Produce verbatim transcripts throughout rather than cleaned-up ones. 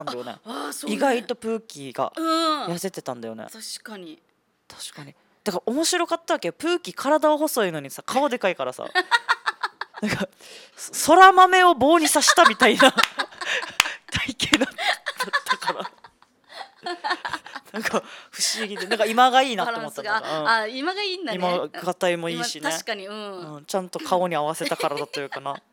なんだよね。 ああそうね、 意外とプーキーがうん痩せてたんだよね。 確かに確かに。だから面白かったわけよ。プーキー体は細いのにさ、顔でかいからさなんかそら豆を棒に刺したみたいな体型だったからなんか不思議で、なんか今がいいなと思ったんだバランスが、 うん、 あ今がいいんだね。 今型もいいしね、 確かに、うん、 うん、ちゃんと顔に合わせた体というかな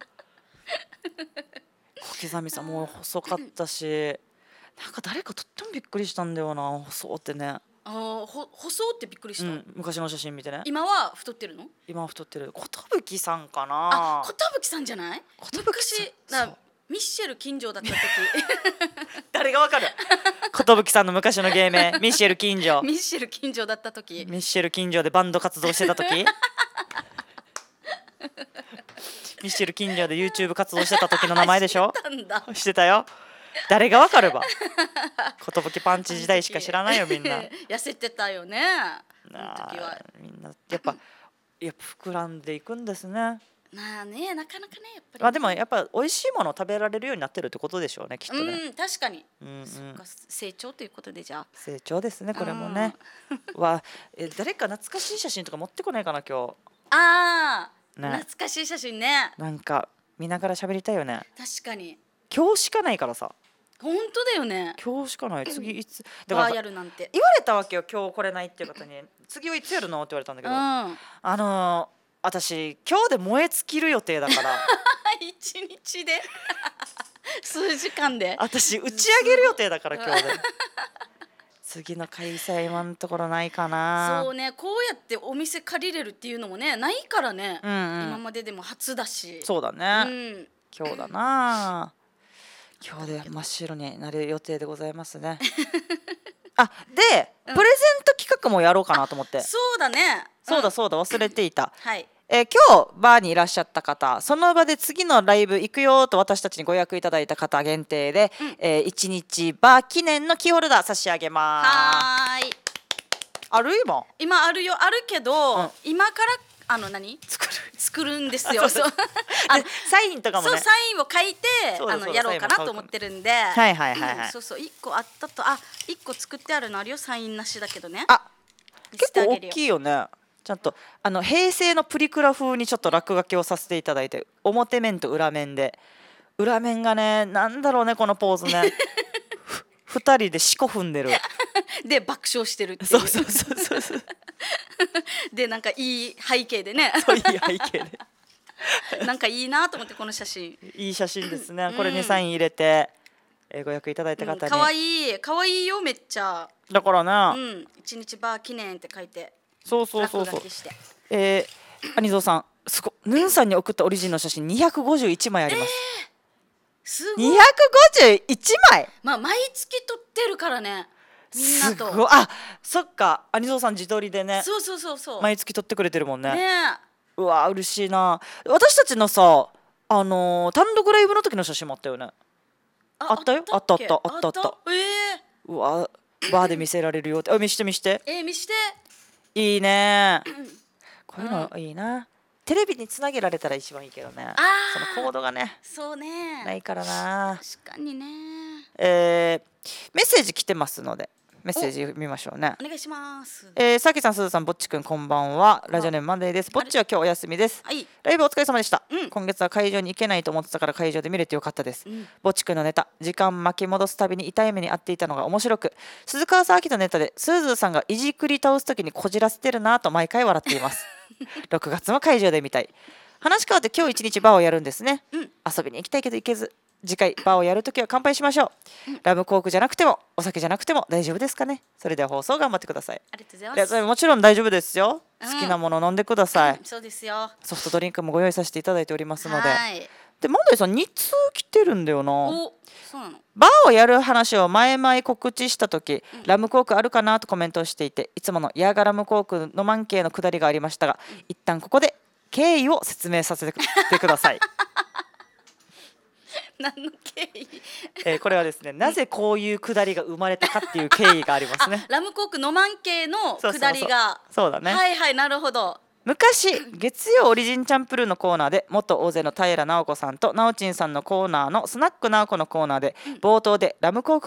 小刻みさんも細かったし、なんか誰かとってもびっくりしたんだよな、細ってね。 あほ細ってびっくりした、 うん、昔の写真見てね。 今は太ってるの？ 今は太ってる。寿さんかあ、 な。 寿さんじゃない？ 寿昔さんなミッシェル近所だった時誰がわかる寿さんの昔の芸名ミッシェル近所ミッシェル近所だった時ミッシェル近所でバンド活動してた時ミッシェル近所で YouTube 活動してた時の名前でしょ。 してたんだ。 してたよ。誰がわかるば寿パンチ時代しか知らないよみんな痩せてたよねあのな時は。 あみんなやっぱやっぱ膨らんでいくんですね。 まあね、なかなかねやっぱり、ね、 まあでもやっぱ美味しいものを食べられるようになってるってことでしょうね、きっとね。 うん、確かに、 うんうん、 そっか成長ということでじゃあ成長ですねこれもね。わえ誰か懐かしい写真とか持ってこないかな今あー、 ね懐かしい写真ね。 日。なんか見ながら喋りたいよね。 確かに今日しかないからさ。 本当だよね。 今日しかない。次いつだバーからやるなんて言われたわけよ、今日来れないっていう方に次はいつやるのって言われたんだけど、 うんあのー私今日で燃え尽きる予定だから一日で数時間で私打ち上げる予定だから今日で次の開催今のところないかな。 そうね、こうやってお店借りれるっていうのもねないからね、 うんうん、 今まででも初だし。 そうだね、 うん、 今日だな。今日で真っ白になる予定でございますねあで、 うんプレゼント企画もやろうかなと思って。 そうだね、 そうだうそうだ忘れていた、 ん、はい、 えー今日バーにいらっしゃった方、その場で次のライブ行くよと私たちにご予約いただいた方限定で、 うんえー、いちにちバー記念のキーホルダー差し上げます。 はーい。 ある今今あるよ、あるけど、 うん今からあの何作る作るんですよ。 あそうそうあサインとかもね。 そうサインを書いてそうだそうだあのやろうかなと思ってるんで、 はいはいはいはい、 うんそうそういっこあったと、あいっこ作ってあるのあるよ、サインなしだけどね。 あ見結構大せてあげるよきいよね。ちゃんとあの平成のプリクラ風にちょっと落書きをさせていただいて、表面と裏面で、裏面がねなんだろうねこのポーズねふ二人で四股踏んでるで爆笑してるっていう。 そうそうそうそうそうでなんかいい背景でねそういい背景でなんかいいなと思ってこの写真。 いい写真ですね。これうんにサイン入れて、えーご予約いただいた方に、 かわいいかわいいよめっちゃ。 だからな、 うん一日バー記念って書いてそうそうそうそう落書きして。 えー、アニゾーさんすごヌンさんに送ったオリジンの写真にひゃくごじゅういちまいあります、 すごい。 にひゃくごじゅういちまい。 まあ毎月撮ってるからねみんなと。 すごい。あそっか、アニゾーさん自撮りでねそうそうそうそう。 毎月撮ってくれてるもんね。 ねえ。 うわ嬉しいな。私たちのさあのー、単独ライブの時の写真もあったよね。あったよ、あったあったあったあったええうわバーで見せられるよってあ見して見してえー、見して。 いいねこういうのいいな、テレビにつなげられたら一番いいけどね、 あそのコードがねそうね。 ないからな。 確かにね。 えー、メッセージ来てますのでメッセージ見ましょうね。 お願いします。 えー、さきさん、すずさん、ぼっちくんこんばんは。ラジオネームマンデーです。ぼっちは今日お休みです。 はい。 ライブお疲れ様でした、 うん今月は会場に行けないと思ってたから会場で見れてよかったです、 うんぼっちくんのネタ時間巻き戻すたびに痛い目に遭っていたのが面白く、鈴川さんのネタでスーズーさんがいじくり倒す時にこじらせてるなと毎回笑っていますろくがつも会場で見たい。話変わって今日一日バーをやるんですね、 うん遊びに行きたいけど行けず、次回バーをやるときは乾杯しましょう、ラムコークじゃなくてもお酒じゃなくても大丈夫ですかね。それでは放送頑張ってください。 ありがとうございいやます。 それもちろん大丈夫ですよ、 うん好きなもの飲んでください、 うんそうですよ。 ソフトドリンクもご用意させていただいておりますので。 はい。 でマンデーさんに通来てるんだよな。 お、そうなの。 バーをやる話を前々告知した時、ラムコークあるかなとコメントをしていて、いつものヤーガラムコークの満景の下りがありましたが、一旦ここで経緯を説明させてください何の経緯？ えーこれはですね、なぜこういう下りが生まれたかっていう経緯がありますねラムコークの満景の下りが。 そうだね、 はいはい、なるほど。 昔月曜オリジンチャンプルーのコーナーで元大勢の平直子さんとなおちんさんのコーナーのスナック直子のコーナーで冒頭でラムコーク